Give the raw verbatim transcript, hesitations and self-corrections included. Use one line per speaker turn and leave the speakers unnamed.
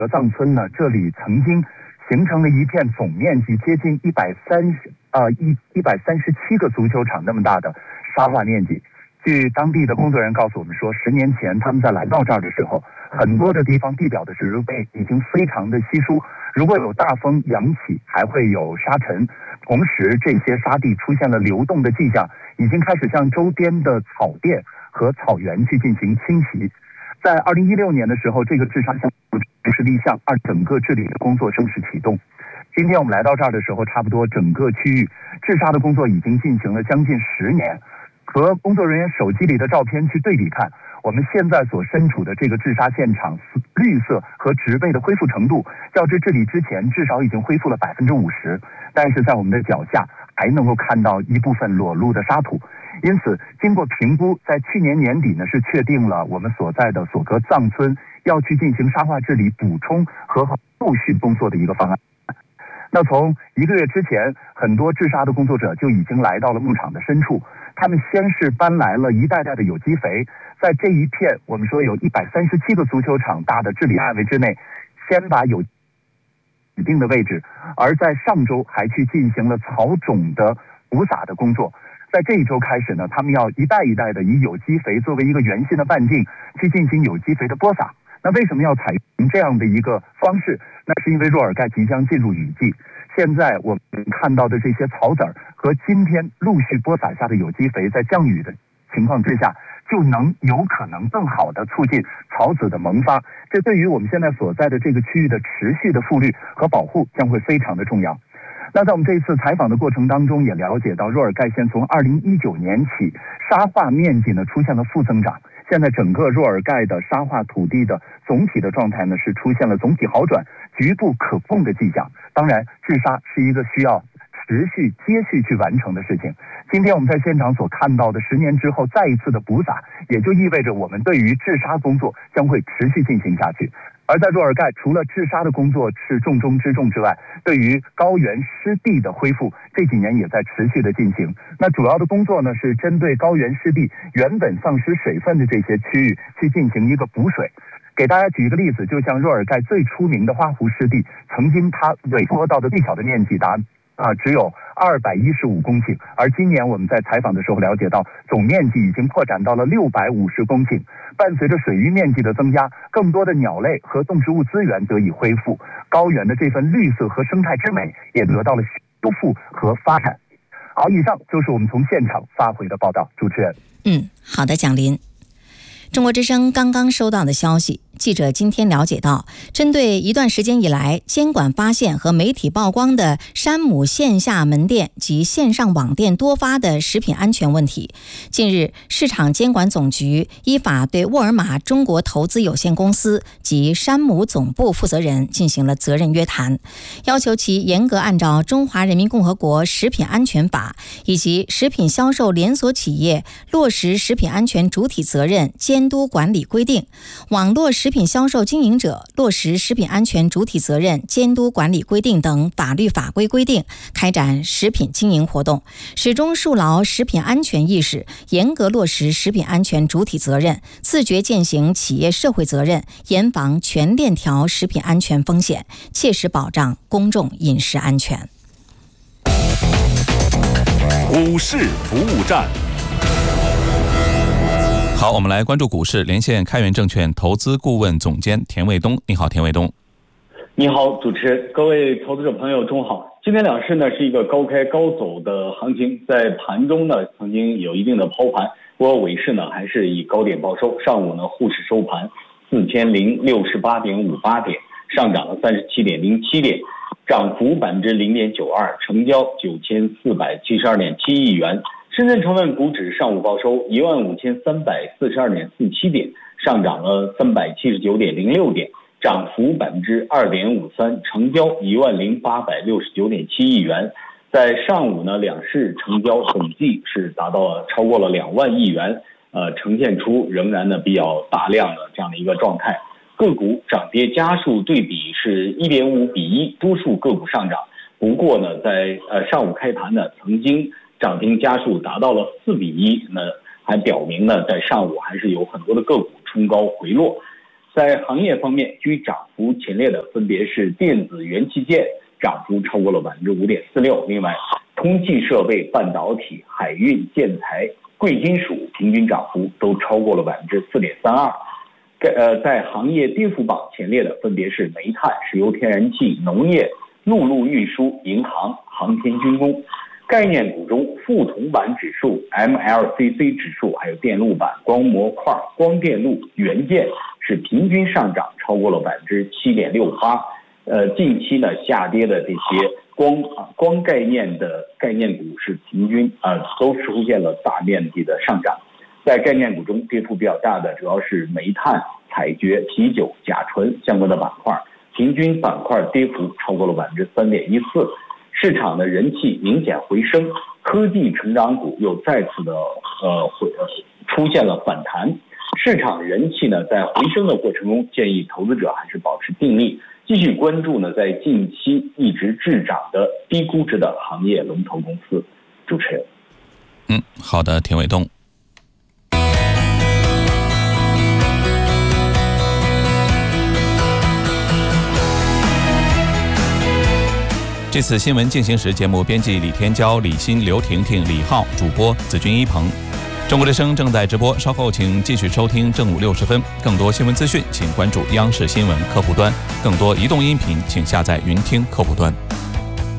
德藏村呢，这里曾经形成了一片总面积接近一百三十啊一一百三十七个足球场那么大的沙化面积。据当地的工作人员告诉我们说，十年前他们在来到这儿的时候，很多的地方地表的石灰已经非常的稀疏，如果有大风扬起，还会有沙尘。同时，这些沙地出现了流动的迹象，已经开始向周边的草甸和草原去进行侵袭。在二零一六年的时候，这个治沙项目正式立项，而整个治理的工作正式启动。今天我们来到这儿的时候，差不多整个区域治沙的工作已经进行了将近十年。和工作人员手机里的照片去对比看，我们现在所身处的这个治沙现场，绿色和植被的恢复程度，较之治理之前至少已经恢复了百分之五十。但是在我们的脚下还能够看到一部分裸露的沙土。因此，经过评估，在去年年底呢，是确定了我们所在的索格藏村要去进行沙化治理补充和后续工作的一个方案。那从一个月之前，很多治沙的工作者就已经来到了牧场的深处，他们先是搬来了一袋袋的有机肥，在这一片我们说有一百三十七个足球场大的治理范围之内，先把有指定的位置，而在上周还去进行了草种的补撒的工作。在这一周开始呢，他们要一袋一袋的以有机肥作为一个圆心的半径去进行有机肥的播撒。那为什么要采用这样的一个方式？那是因为若尔盖即将进入雨季，现在我们看到的这些草籽儿和今天陆续播撒下的有机肥，在降雨的情况之下，就能有可能更好的促进草籽的萌发。这对于我们现在所在的这个区域的持续的复绿和保护将会非常的重要。那在我们这一次采访的过程当中，也了解到若尔盖县从二零一九年起，沙化面积呢出现了负增长。现在整个若尔盖的沙化土地的总体的状态呢是出现了总体好转，局部可控的迹象。当然，治沙是一个需要持续接续去完成的事情。今天我们在现场所看到的十年之后再一次的补撒，也就意味着我们对于治沙工作将会持续进行下去。而在若尔盖，除了治沙的工作是重中之重之外，对于高原湿地的恢复，这几年也在持续的进行。那主要的工作呢，是针对高原湿地原本丧失水分的这些区域去进行一个补水。给大家举一个例子，就像若尔盖最出名的花湖湿地，曾经它委托到的最小的面积达啊，只有二百一十五公顷，而今年我们在采访的时候了解到，总面积已经扩展到了六百五十公顷。伴随着水域面积的增加，更多的鸟类和动植物资源得以恢复，高原的这份绿色和生态之美也得到了修复和发展。好，以上就是我们从现场发回的报道。主持人，
嗯，好的，蒋林。中国之声刚刚收到的消息，记者今天了解到，针对一段时间以来监管发现和媒体曝光的山姆线下门店及线上网店多发的食品安全问题，近日市场监管总局依法对沃尔玛中国投资有限公司及山姆总部负责人进行了责任约谈，要求其严格按照《中华人民共和国食品安全法》以及食品销售连锁企业落实食品安全主体责任监督管理规定，网络食品销售经营者落实食品安全主体责任监督管理规定等法律法规规定，开展食品经营活动，始终树牢食品安全意识，严格落实食品安全主体责任，自觉践行企业社会责任，严防全链条食品安全风险，切实保障公众饮食安全。
股市服务站。好，我们来关注股市，连线开源证券投资顾问总监田卫东。你好，田卫东。
你好，主持人，各位投资者朋友，中午好。今天两市呢是一个高开高走的行情，在盘中呢曾经有一定的抛盘，不过尾市呢还是以高点报收。上午呢沪市收盘四千零六十八点五八点，上涨了三十七点零七点，涨幅百分之零点九二，成交九千四百七十二点七亿元。深圳成分股指上午报收一万五千三百四十二点四七点，上涨了三百七十九点零六点，涨幅百分之二点五三，成交一万零八百六十九点七亿元。在上午呢，两市成交总计是达到了超过了两万亿元，呃，呈现出仍然呢比较大量的这样的一个状态。个股涨跌家数对比是一点五比一，多数个股上涨。不过呢，在呃上午开盘呢，曾经涨停家数达到了四比一，那还表明呢，在上午还是有很多的个股冲高回落。 在行业方面，居涨幅前列的分别是电子元器件，涨幅超过了百分之五点四六。另外，通信设备、半导体、海运、建材、贵金属平均涨幅都超过了百分之四点三二。呃，在行业跌幅榜前列的分别是煤炭、石油天然气、农业、陆路运输、银行、航天军工。概念股中，富铜板指数、M L C C 指数，还有电路板、光模块、光电路、元件是平均上涨超过了百分之七点六八。呃，近期呢下跌的这些光啊光概念的概念股是平均啊、呃、都出现了大面积的上涨。在概念股中，跌幅比较大的主要是煤炭、采掘、啤酒、甲醇相关的板块，平均板块跌幅超过了百分之三点一四。市场的人气明显回升，科技成长股又再次的呃回出现了反弹。市场人气呢在回升的过程中，建议投资者还是保持定力，继续关注呢在近期一直滞涨的低估值的行业龙头公司。主持人，
嗯，好的，田伟东。这次新闻进行时节目编辑李天骄、李欣、刘婷婷、李浩，主播子君一鹏。中国之声正在直播，稍后请继续收听正午六十分。更多新闻资讯，请关注央视新闻客户端；更多移动音频，请下载云听客户端。